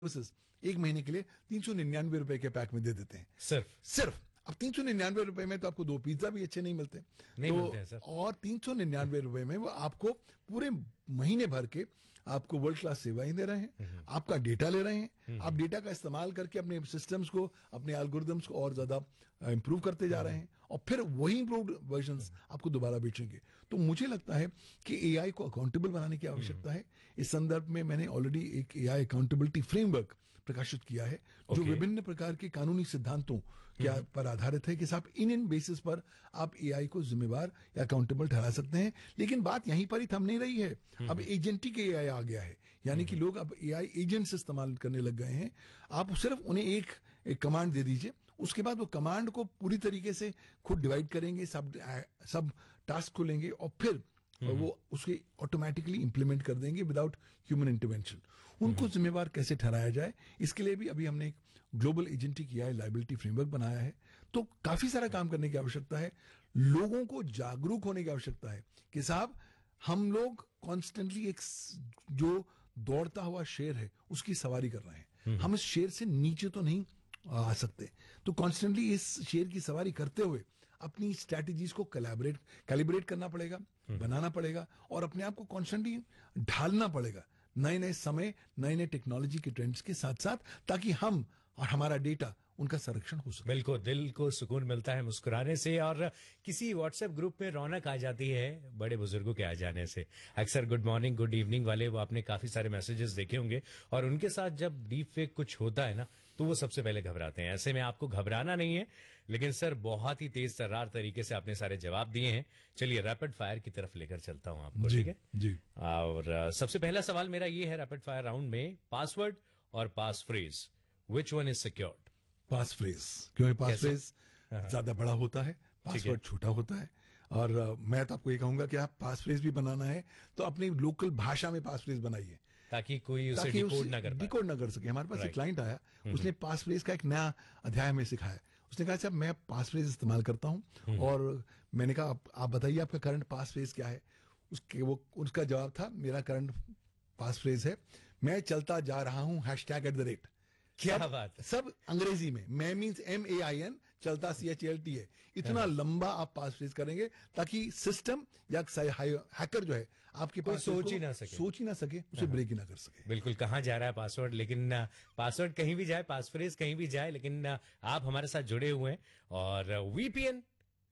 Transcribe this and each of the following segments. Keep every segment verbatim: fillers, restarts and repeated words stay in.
Services एक महीने के लिए तीन सौ निन्यानवे रुपए के पैक में दे देते हैं सिर्फ सिर्फ अब तीन सौ निन्यानवे रुपए में तो आपको दो पिज्जा भी अच्छे नहीं मिलते नहीं तो मिलते हैं सर। और तीन सौ निन्यानवे रुपए में वो आपको पूरे महीने भर के आपको वर्ल्ड क्लास सेवाएं दे रहे हैं, आपका डेटा ले रहे हैं, आप डेटा का इस्तेमाल करके अपने सिस्टम्स को, अपने एल्गोरिदम्स को और ज्यादा इंप्रूव करते जा रहे हैं और फिर वही इंप्रूव्ड वर्जन्स आपको दोबारा बेचेंगे। तो मुझे लगता है कि एआई को अकाउंटेबल बनाने की आवश्यकता है। इस संदर्भ में मैंने ऑलरेडी एक एआई अकाउंटेबिलिटी फ्रेमवर्क प्रकाशित किया है जो Okay. विभिन्न प्रकार के कानूनी सिद्धांतों क्या पर आधारित है कि साहब इन इन बेसिस पर आप एआई को जिम्मेवार या अकाउंटेबल ठहरा सकते हैं। लेकिन बात यहीं पर ही थम नहीं रही है, अब एजेंटिक एआई आ गया है, यानी कि लोग अब एआई एजेंट्स इस्तेमाल करने लग गए हैं। आप सिर्फ उन्हें एक, एक कमांड दे दीजिए, उसके बाद वो कमांड को पूरी तरीके से खुद डिवाइड करेंगे, सब सब टास्क को लेंगे और फिर और वो उसके ऑटोमेटिकली इंप्लीमेंट कर देंगे विदाउट ह्यूमन इंटरवेंशन। उनको जिम्मेवार कैसे ठहराया जाए, इसके लिए भी अभी हमने एक global agentic AI liability framework बनाया है। तो काफी सारा काम करने की आवश्यकता है, लोगों को जागरूक होने की आवश्यकता है कि साहब हम लोग कॉन्स्टेंटली एक जो दौड़ता हुआ शेर है उसकी सवारी कर रहे हैं, हम इस शेर से नीचे तो नहीं आ सकते। तो कॉन्स्टेंटली इस शेर की सवारी करते हुए अपनी स्ट्रैटेजीज को कैलिब्रेट कैलिब्रेट करना पड़ेगा, बनाना पड़ेगा और अपने आप को कॉन्स्टेंटली ढालना पड़ेगा नए नए समय, नए नए टेक्नोलॉजी के ट्रेंड्स के साथ साथ, ताकि हम और हमारा डेटा उनका संरक्षण हो सके। बिल्कुल, दिल को सुकून मिलता है मुस्कुराने से और किसी व्हाट्सएप ग्रुप में रौनक आ जाती है बड़े बुजुर्गों के आ जाने से। अक्सर गुड मॉर्निंग गुड इवनिंग वाले वो आपने काफी सारे मैसेजेस देखे होंगे और उनके साथ जब डीप फेक कुछ होता है ना तो वो सबसे पहले घबराते हैं। ऐसे में आपको घबराना नहीं है, लेकिन सर बहुत ही तेज तर्रार तरीके से आपने सारे जवाब दिए हैं। चलिए रैपिड फायर की तरफ लेकर चलता हूं आपको, ठीक है जी। और uh, सबसे पहला सवाल मेरा ये है रैपिड फायर राउंड में, पासवर्ड और पास phrase which one is secured? Pass phrase, क्योंकि पास कैसे? फ्रेज ज्यादा बड़ा होता है, पासवर्ड छोटा होता है। और uh, मैं तो आपको ये कहूंगा कि आप पास फ्रेज भी बनाना है तो अपनी लोकल भाषा में पास फ्रेज बनाइए ताकि कोई उसे डिकोड ना कर पाए। डिकोड ना कर सके। हमारे पास एक Right. क्लाइंट आया, उसने पास फ्रेज का एक नया अध्याय हमें सिखाया। उसने कहा साहब मैं पास फ्रेज इस्तेमाल करता हूं और मैंने कहा आप, आप बताइए आपका करंट पास फ्रेज क्या है। उसके वो उसका जवाब था मेरा करंट पास फ्रेज है मैं चलता जा रहा हूं हैशटैग एट द रेट। क्या बात है? सब अंग्रेजी में, मैं means M A I N, चलता सी एच एल टी है। इतना लंबा आप पास फ्रेज करेंगे ताकि सिस्टम या हैकर जो है आपके कोई पास सोच ही ना सके सोच ही ना सके उसे ब्रेक ही ना कर सके। बिल्कुल, कहाँ जा रहा है पासवर्ड, लेकिन पासवर्ड कहीं भी जाए, पास फ्रेज कहीं भी जाए, लेकिन आप हमारे साथ जुड़े हुए हैं। और वीपीएन,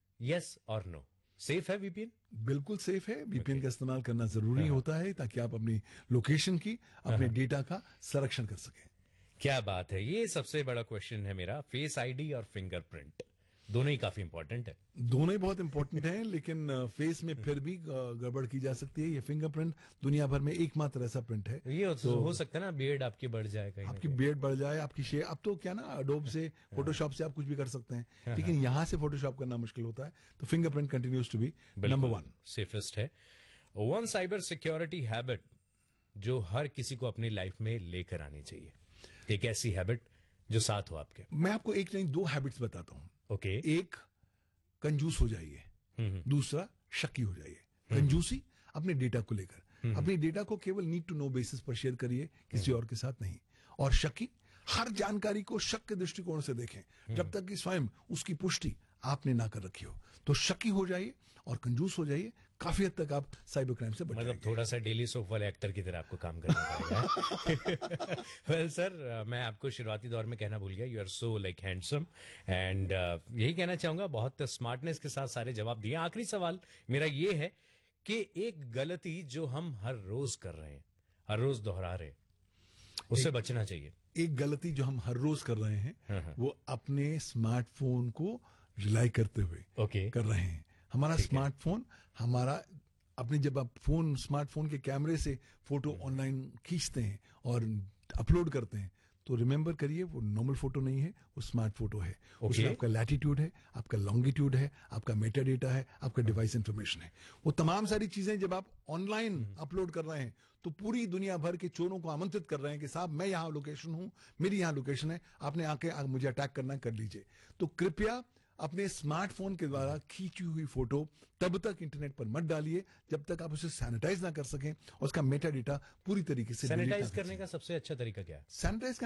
यस और नो, सेफ है वीपीएन? बिल्कुल सेफ है। वीपीएन का इस्तेमाल करना जरूरी होता है ताकि आप अपनी लोकेशन की, अपने डेटा का संरक्षण कर सकें। क्या बात है, ये सबसे बड़ा क्वेश्चन है मेरा। फेस आईडी और फिंगरप्रिंट दोनों ही काफी इंपॉर्टेंट है। दोनों ही बहुत इंपॉर्टेंट हैं, लेकिन फेस में फिर भी गड़बड़ की जा सकती है। ये फिंगरप्रिंट दुनिया भर में एकमात्र ऐसा प्रिंट है। ये तो हो सकता है ना बियर्ड आपकी बढ़ जाए, कहीं आपकी बियर्ड बढ़ जाए, आपकी शेप। अब तो क्या ना अडोब से, फोटोशॉप से आप कुछ भी कर सकते हैं, लेकिन यहां से फोटोशॉप करना मुश्किल होता है। तो fingerprint continues to be number one, safest है। वन साइबर सिक्योरिटी हैबिट जो हर किसी को अपनी लाइफ में लेकर आनी चाहिए, एक ऐसी हैबिट जो साथ हो आपके। मैं आपको एक नहीं दो हैबिट्स बताता हूं। ओके। एक, कंजूस हो जाइए। दूसरा, शकी हो जाइए। कंजूसी अपने डेटा को लेकर, अपने डेटा को केवल नीड टू नो बेसिस पर शेयर करिए, किसी और के साथ नहीं। और शकी, हर जानकारी को शक के दृष्टिकोण से देखें जब तक कि स्वयं उसकी पुष्टि आपने ना कर रखी हो। तो शकी हो जाइए और कंजूस हो जाइए, काफी हद तक आप साइबर क्राइम से बच मतलब जाएंगे। थोड़ा सा डेली सोप वाले एक्टर की तरह आपको काम करना पड़ेगा। वेल सर, मैं आपको शुरुआती दौर में कहना भूल गया, you are so like handsome and यही कहना चाहूंगा, बहुत स्मार्टनेस के साथ सारे जवाब दिए। आखिरी सवाल मेरा ये है कि एक गलती जो हम हर रोज कर रहे हैं, हर रोज दोहरा रहे हैं, उससे बचना चाहिए। एक गलती जो हम हर रोज कर रहे हैं वो अपने स्मार्टफोन को रिलाई करते हुए okay. कर रहे हैं। हमारा स्मार्टफोन हमारा अपने जब आप फोन स्मार्टफोन के कैमरे से फोटो ऑनलाइन खींचते हैं और अपलोड करते हैं तो रिमेंबर करिए वो नॉर्मल फोटो नहीं है, वो स्मार्ट फोटो है। okay. उसमें आपका लैटिट्यूड है, आपका लॉन्गिट्यूड है, आपका मेटा डेटा है, आपका डिवाइस इंफॉर्मेशन है। वो तमाम सारी चीजें जब आप ऑनलाइन अपलोड कर रहे हैं तो पूरी दुनिया भर के चोरों को आमंत्रित कर रहे हैं कि साहब मैं यहाँ लोकेशन हूं, मेरी यहाँ लोकेशन है, आपने आके आ, मुझे अटैक करना कर लीजिए। तो कृपया अपने स्मार्टफोन के द्वारा खींची हुई फोटो तब तक इंटरनेट पर मत डालिए जब तक आप उसे सैनिटाइज ना कर सकें और उसका मेटा डेटा पूरी तरीके से सैनिटाइज करने का सबसे अच्छा तरीका क्या है? सैनिटाइज